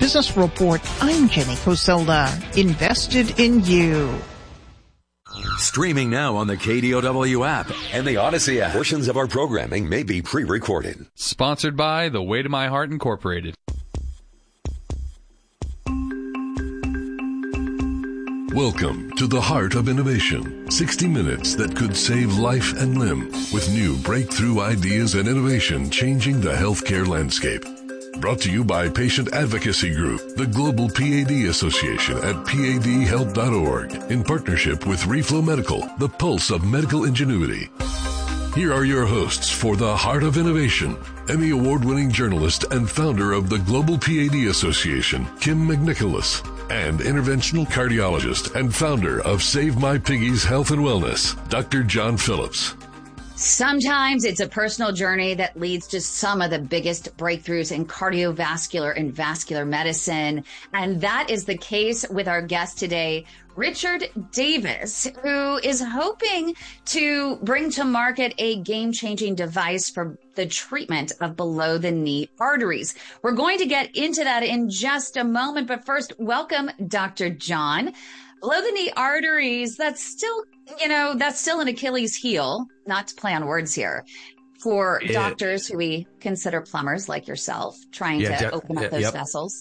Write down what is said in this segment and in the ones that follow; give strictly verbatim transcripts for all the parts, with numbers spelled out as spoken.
Business Report. I'm Jenny Coselda. Invested in you. Streaming now on the K D O W app and the Odyssey app. Portions of our programming may be pre-recorded. Sponsored by The Way to My Heart Incorporated. Welcome to the Heart of Innovation. sixty minutes that could save life and limb with new breakthrough ideas and innovation changing the healthcare landscape. Brought to you by Patient Advocacy Group, the Global P A D Association at P A D help dot org, in partnership with Reflow Medical, the pulse of medical ingenuity. Here are your hosts for the Heart of Innovation, Emmy Award-winning journalist and founder of the Global P A D Association, Kim McNicholas, and interventional cardiologist and founder of Save My Piggies Health and Wellness, Doctor John Phillips. Sometimes it's a personal journey that leads to some of the biggest breakthroughs in cardiovascular and vascular medicine. And that is the case with our guest today, Richard Davis, who is hoping to bring to market a game-changing device for the treatment of below-the-knee arteries. We're going to get into that in just a moment, but first, welcome, Doctor John. Below-the-knee arteries, that's still, you know, that's still an Achilles heel, not to play on words here, for it, doctors who we consider plumbers like yourself, trying yeah, to de- open up yeah, those yep. vessels.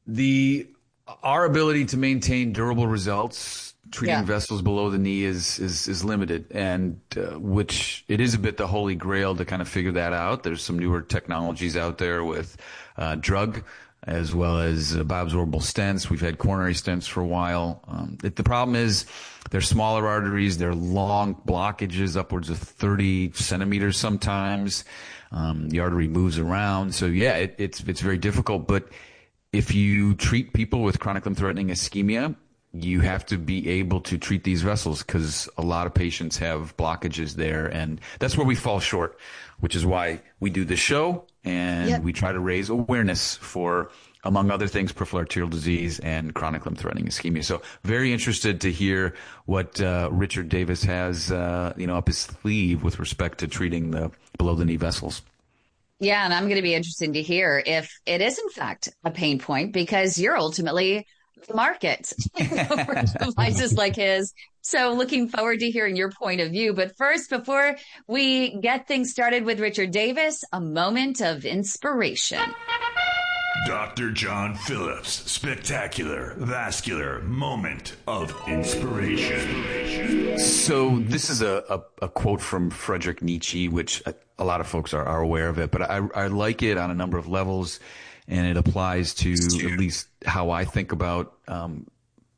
The Our ability to maintain durable results treating yeah. vessels below the knee is is, is limited, and uh, which it is a bit the holy grail to kind of figure that out. There's some newer technologies out there with uh, drug as well as uh, bioabsorbable stents. We've had coronary stents for a while. Um, it, the problem is they're smaller arteries. They're long blockages, upwards of thirty centimeters sometimes. Um, the artery moves around. So, yeah, it, it's it's very difficult. But if you treat people with chronic limb-threatening ischemia, you have to be able to treat these vessels because a lot of patients have blockages there. And that's where we fall short, which is why we do this show. And yep. we try to raise awareness for, among other things, peripheral arterial disease and chronic limb-threatening ischemia. So very interested to hear what uh, Richard Davis has, uh, you know, up his sleeve with respect to treating the below-the-knee vessels. Yeah, and I'm going to be interested to hear if it is, in fact, a pain point, because you're ultimately the market for devices like his. So looking forward to hearing your point of view. But first, before we get things started with Richard Davis, a moment of inspiration. Doctor John Phillips, spectacular vascular moment of inspiration. So this is a, a, a quote from Friedrich Nietzsche, which a, a lot of folks are, are aware of it, but I, I like it on a number of levels, and it applies to at least how I think about um,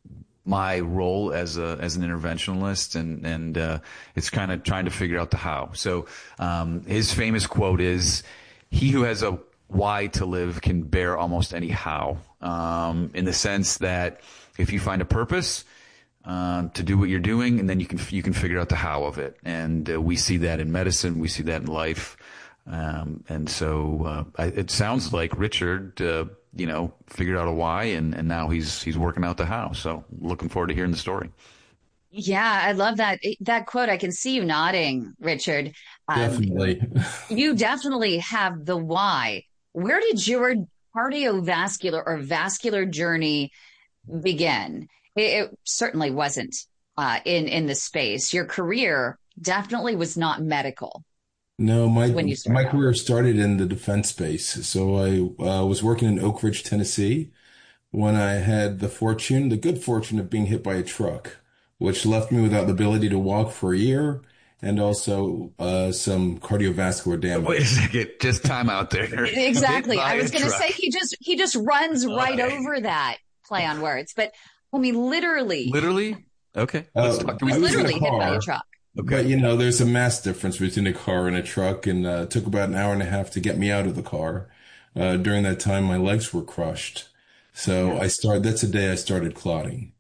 my role as a as an interventionalist, and and uh, it's kind of trying to figure out the how. So um, his famous quote is, "He who has a why to live can bear almost any how," um, in the sense that if you find a purpose uh, to do what you're doing, and then you can you can figure out the how of it. And uh, we see that in medicine, we see that in life, um, and so uh, I, it sounds like Richard, uh, you know, figured out a why, and, and now he's he's working out the how. So looking forward to hearing the story. Yeah, I love that that quote. I can see you nodding, Richard. Um, definitely. You definitely have the why. Where did your cardiovascular or vascular journey begin? It, it certainly wasn't uh, in, in the space. Your career definitely was not medical. No, my when you my out. career started in the defense space. So I uh, was working in Oak Ridge, Tennessee, when I had the fortune, the good fortune of being hit by a truck, which left me without the ability to walk for a year, and also uh, some cardiovascular damage. Wait a second, just time out there. Exactly. I was going to say he just he just runs right okay. over that play on words, but I mean literally. Literally? Okay. Let's uh, talk. He was literally hit by a truck. Okay. But, you know, there's a mass difference between a car and a truck, and uh, it took about an hour and a half to get me out of the car. Uh, during that time, my legs were crushed. So I started, that's the day I started clotting.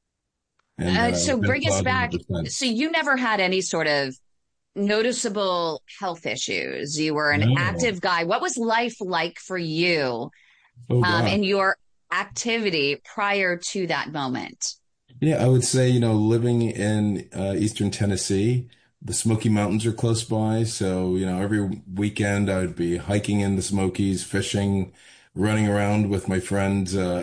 And, uh, so bring us back. So you never had any sort of noticeable health issues. You were an no. active guy. What was life like for you oh, um, and your activity prior to that moment? Yeah, I would say, you know, living in uh, Eastern Tennessee, the Smoky Mountains are close by. So, you know, every weekend I would be hiking in the Smokies, fishing, running around with my friends uh,